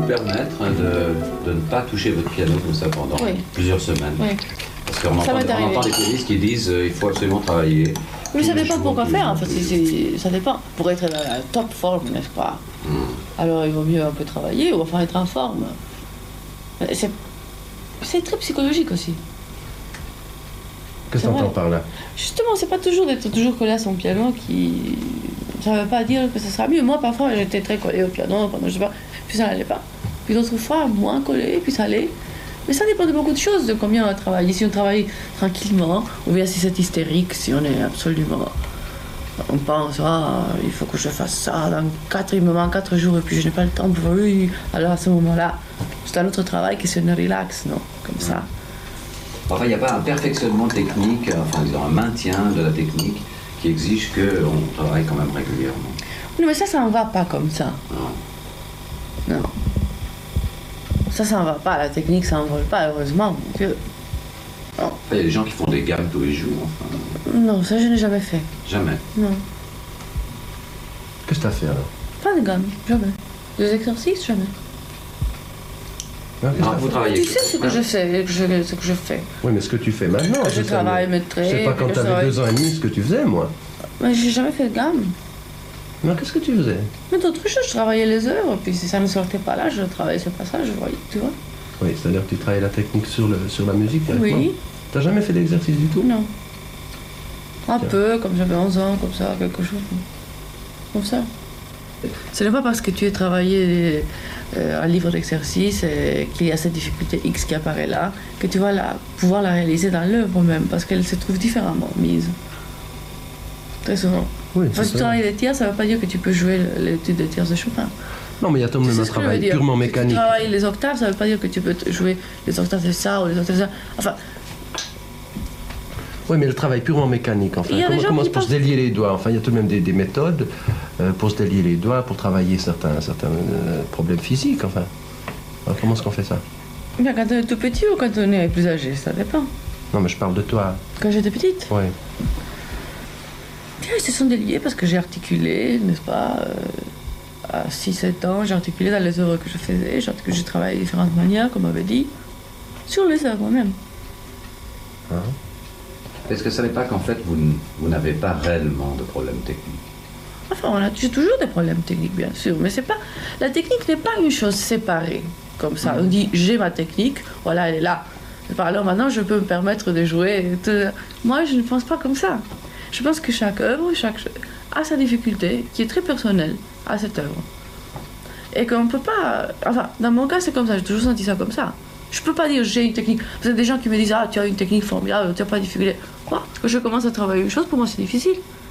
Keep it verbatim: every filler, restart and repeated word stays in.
permettre de, de ne pas toucher votre piano comme ça pendant Oui. plusieurs semaines. Oui. Parce qu'on Ça entend, m'est on arrivé. entend des pianistes qui disent qu'il faut absolument travailler. Mais ça tous les dépend jours, pourquoi tous les faire, jours, en fait, tous les c'est- jours. c'est- ça dépend. Pour être dans la top forme, n'est-ce pas? Hmm. Alors il vaut mieux un peu travailler ou enfin être en forme. Mais C'est c'est très psychologique aussi. Qu'est-ce que C'est t'entends vrai. par là? Justement, c'est pas toujours d'être toujours collé à son piano qui. Ça veut pas dire que ce sera mieux. Moi, parfois, j'étais très collée au piano pendant, je sais pas, puis ça n'allait pas. Puis d'autres fois, moins collée, puis ça allait. Mais ça dépend de beaucoup de choses, de combien on travaille. Si on travaille tranquillement, ou bien si c'est hystérique, si on est absolument. On pense, ah, il faut que je fasse ça dans quatre, il me manque quatre jours et puis je n'ai pas le temps pour oui. Alors à ce moment-là, c'est un autre travail qui se relaxe, non? Comme ça. Enfin, il n'y a pas un perfectionnement technique, enfin, disons, un maintien de la technique qui exige qu'on travaille quand même régulièrement. Non, mais ça, ça ne va pas comme ça. Non. Non. Ça, ça ne va pas. La technique, ça n'envole pas, heureusement. mon Dieu. Enfin, il y a des gens qui font des gammes tous les jours, enfin, Non, ça, je n'ai jamais fait. jamais. Non. Qu'est-ce que t'as fait alors? Pas de gamme, jamais. Des exercices, jamais. Hein, qu'est-ce que Non, t'as vous fait? travaillez. Tu sais ce que je sais, que je- ce que je fais. Oui, mais ce que tu fais maintenant, Je sais, travaille mais mes traits, Je sais pas puis quand je t'avais travaille- deux ans et demi ce que tu faisais, moi. Mais j'ai jamais fait de gamme. Non, qu'est-ce que tu faisais? Mais d'autres choses, je travaillais les heures, puis si ça ne sortait pas là, je travaillais ce passage, je voyais, tu vois. Oui, c'est-à-dire que tu travailles la technique sur, le, sur la musique directement. Oui, T'as jamais fait d'exercice du tout? non. Un Tiens. peu, comme j'avais onze ans, comme ça, quelque chose. Comme ça. Ce n'est pas parce que tu as travaillé euh, un livre d'exercice et qu'il y a cette difficulté X qui apparaît là que tu vas la, pouvoir la réaliser dans l'œuvre même, parce qu'elle se trouve différemment mise. Très souvent. Oui, Enfin, si c'est tu ça. travailles les tiers, ça ne veut pas dire que tu peux jouer l'étude des tiers de Chopin. Non, mais il y a tout de Tu même sais un ce que je veux travail dire. purement Si mécanique. tu travailles les octaves, ça ne veut pas dire que tu peux t- jouer les octaves de ça ou les octaves de ça. Enfin, Oui, mais le travail purement mécanique, enfin. Il y a des Comment, gens comment qui c'est pour se pensent- délier les doigts? Enfin, il y a tout de même des, des méthodes euh, pour se délier les doigts, pour travailler certains, certains euh, problèmes physiques, enfin. Alors, comment est-ce qu'on fait ça? bien, quand on est tout petit ou quand on est plus âgé, ça dépend. Non, mais je parle de toi. Quand j'étais petite, Oui. bien, ils se sont déliés parce que j'ai articulé, n'est-ce pas euh, à six sept ans, j'ai articulé dans les œuvres que je faisais, j'ai articulé- j'ai travaillé de différentes manières, comme on avait dit, sur les œuvres moi-même. Est-ce que ça n'est pas qu'en fait, vous, n- vous n'avez pas réellement de problème technique? Enfin, on a j'ai toujours des problèmes techniques, bien sûr, mais c'est pas la technique n'est pas une chose séparée comme ça. On dit j'ai ma technique, voilà, elle est là. Et par alors maintenant, je peux me permettre de jouer. et tout. Moi, je ne pense pas comme ça. Je pense que chaque œuvre, chaque ch- a sa difficulté, qui est très personnelle à cette œuvre, et qu'on ne peut pas. Enfin, dans mon cas, c'est comme ça. J'ai toujours senti ça comme ça. Je peux pas dire j'ai une technique. Vous avez des gens qui me disent ah tu as une technique formidable, tu n'as pas de difficulté. Moi, quand je commence à travailler une chose, pour moi c'est difficile.